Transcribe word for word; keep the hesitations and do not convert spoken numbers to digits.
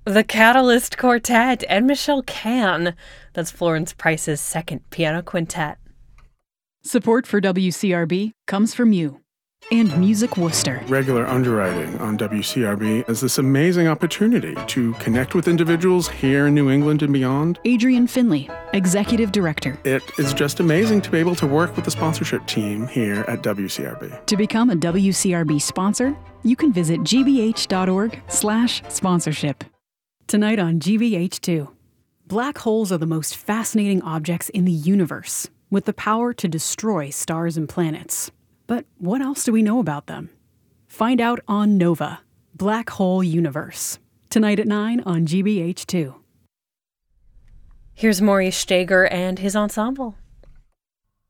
The Catalyst Quartet and Michelle Can. That's Florence Price's second piano quintet. Support for W C R B comes from you and Music Worcester. Regular underwriting on W C R B is this amazing opportunity to connect with individuals here in New England and beyond. Adrian Finley, Executive Director. It is just amazing to be able to work with the sponsorship team here at W C R B. To become a W C R B sponsor, you can visit gbh.org slash sponsorship. Tonight on G B H two, black holes are the most fascinating objects in the universe, with the power to destroy stars and planets. But what else do we know about them? Find out on Nova, Black Hole Universe. Tonight at nine on G B H two. Here's Maurice Stager and his ensemble.